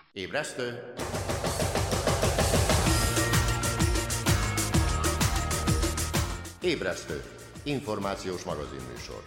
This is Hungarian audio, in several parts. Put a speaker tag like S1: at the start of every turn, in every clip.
S1: Ébresztő! Ébresztő! Információs magazinműsor.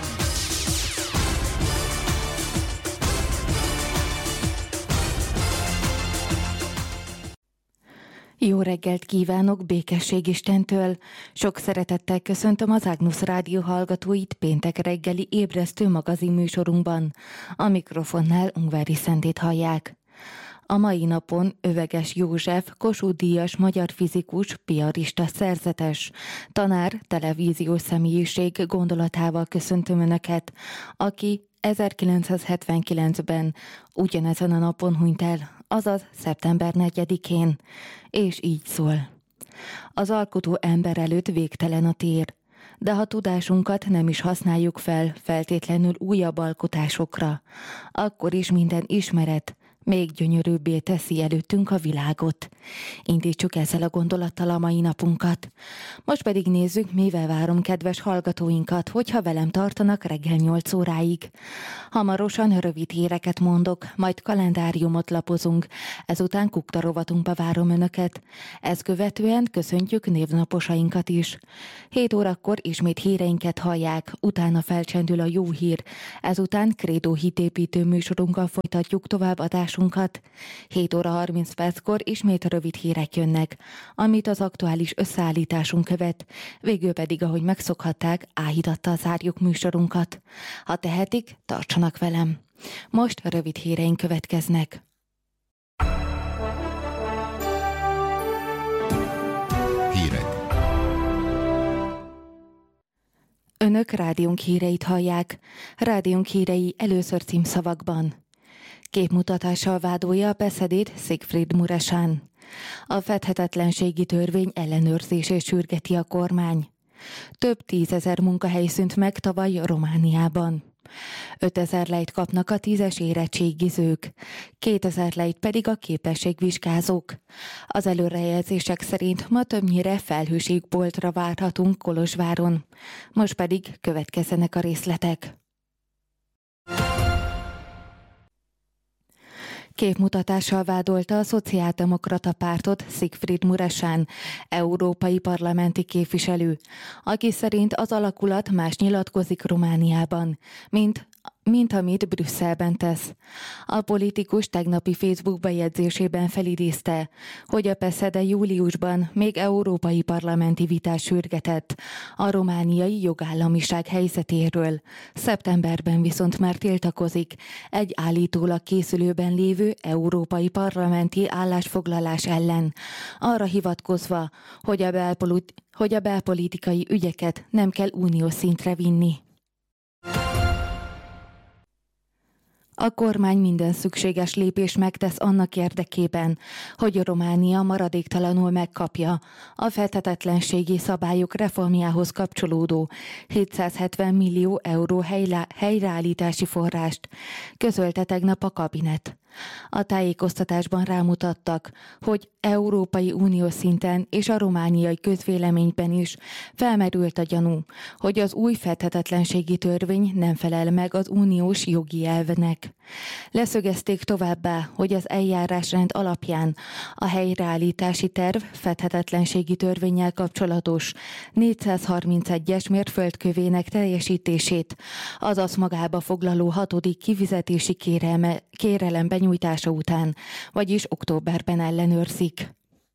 S2: Jó reggelt kívánok Békesség Istentől! Sok szeretettel köszöntöm az Ágnusz Rádió hallgatóit péntek reggeli ébresztő magazinműsorunkban. A mikrofonnál Ungvári Szentét hallják. A mai napon Öveges József, Kossuth-díjas magyar fizikus, piarista, szerzetes, tanár, televíziós személyiség gondolatával köszöntöm Önöket, aki 1979-ben ugyanezen a napon hunyt el, azaz szeptember 4-én, és így szól. Az alkotó ember előtt végtelen a tér, de ha tudásunkat nem is használjuk fel feltétlenül újabb alkotásokra, akkor is minden ismeret még gyönyörűbbé teszi előttünk a világot. Indítsuk ezzel a gondolattal a mai napunkat. Most pedig nézzük, mivel várom kedves hallgatóinkat, hogyha velem tartanak reggel 8 óráig. Hamarosan rövid híreket mondok, majd kalendáriumot lapozunk, ezután kukta rovatunkba várom Önöket. Ezt követően köszöntjük névnaposainkat is. 7 órakor ismét híreinket hallják, utána felcsendül a jó hír, ezután krédó hitépítő műsorunkkal folytatjuk tovább adásunkat. 7 óra 30 perckor ismét rövid hírek jönnek, amit az aktuális összeállításunk követ, végül pedig, ahogy megszokhatták, áhítattal zárjuk műsorunkat. Ha tehetik, tartsanak velem. Most rövid híreink következnek.
S1: Hírek.
S2: Önök rádiónk híreit hallják. Rádiónk hírei először címszavakban. Képmutatással vádolja a beszédét Siegfried Muresan. A fedhetetlenségi törvény ellenőrzését sürgeti a kormány. Több 10 000 munkahely szűnt meg tavaly Romániában. 5 000 lejt kapnak a 10-es érettségizők, 2 000 lejt pedig a képességvizsgázók. Az előrejelzések szerint ma többnyire felhőségboltra várhatunk Kolozsváron. Most pedig következzenek a részletek. Képmutatással vádolta a Szociáldemokrata Pártot Siegfried Muresan, európai parlamenti képviselő, aki szerint az alakulat más nyilatkozik Romániában, mint amit Brüsszelben tesz. A politikus tegnapi Facebook bejegyzésében felidézte, hogy a PESZEDE júliusban még európai parlamenti vitát sürgetett a romániai jogállamiság helyzetéről. Szeptemberben viszont már tiltakozik egy állítólag készülőben lévő európai parlamenti állásfoglalás ellen, arra hivatkozva, hogy a belpolitikai ügyeket nem kell uniós szintre vinni. A kormány minden szükséges lépést megtesz annak érdekében, hogy Románia maradéktalanul megkapja a fedhetetlenségi szabályok reformjához kapcsolódó 770 millió euró helyreállítási forrást, közölte tegnap a kabinet. A tájékoztatásban rámutattak, hogy Európai Unió szinten és a romániai közvéleményben is felmerült a gyanú, hogy az új fedhetetlenségi törvény nem felel meg az uniós jogi elvnek. Leszögezték továbbá, hogy az eljárásrend alapján a helyreállítási terv fedhetetlenségi törvénnyel kapcsolatos 431-es mérföldkövének teljesítését, azaz magába foglaló 6. kifizetési kérelem benyújtása után, vagyis októberben ellenőrzik.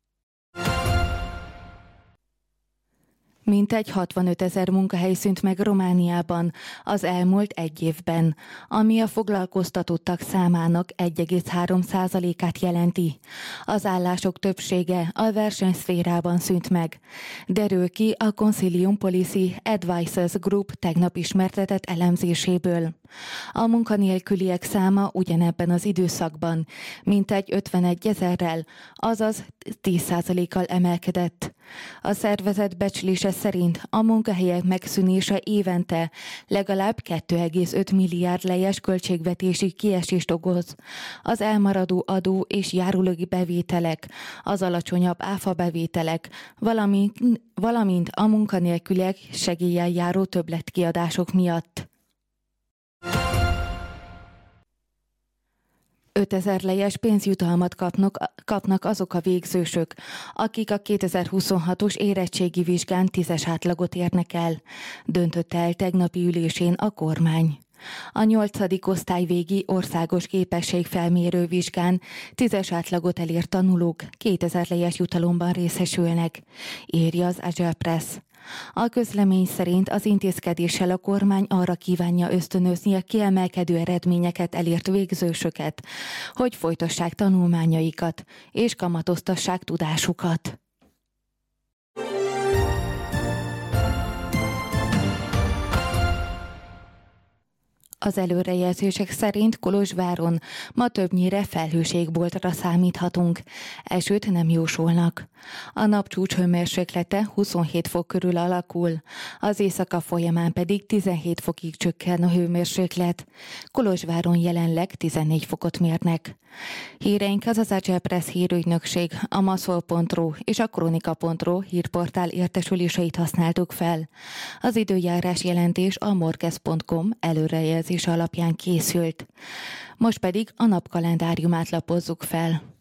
S2: Mintegy 65 000 munkahely szűnt meg Romániában az elmúlt egy évben, ami a foglalkoztatottak számának 1,3%-át jelenti. Az állások többsége a versenyszférában szűnt meg, derül ki a Consilium Policy Advisors Group tegnap ismertetett elemzéséből. A munkanélküliek száma ugyanebben az időszakban mintegy 51 000-rel, azaz 10%-kal emelkedett. A szervezet becslése szerint a munkahelyek megszűnése évente legalább 2,5 milliárd lejes költségvetési kiesést okoz. Az elmaradó adó és járuléki bevételek, az alacsonyabb áfa bevételek, valamint a munkanélküliek segéllyel járó többletkiadások miatt. 5000 lejes pénzjutalmat kapnak azok a végzősök, akik a 2026-os érettségi vizsgán 10-es átlagot érnek el, döntötte el tegnapi ülésén a kormány. A 8. osztály végi országos képességfelmérő vizsgán 10-es átlagot elért tanulók 2000 lejes jutalomban részesülnek, írja az Agile Press. A közlemény szerint az intézkedéssel a kormány arra kívánja ösztönözni a kiemelkedő eredményeket elért végzősöket, hogy folytassák tanulmányaikat és kamatoztassák tudásukat. Az előrejelzések szerint Kolozsváron ma többnyire felhőségboltra számíthatunk. Esőt nem jósolnak. A nap csúcshőmérséklete 27 fok körül alakul, az éjszaka folyamán pedig 17 fokig csökken a hőmérséklet. Kolozsváron jelenleg 14 fokot mérnek. Híreink az Agile Press hírügynökség, a maszol.ru és a kronika.ru hírportál értesüléseit használtuk fel. Az időjárás jelentés a morkez.com előrejelzés alapján készült. Most pedig a napkalendáriumát lapozzuk fel.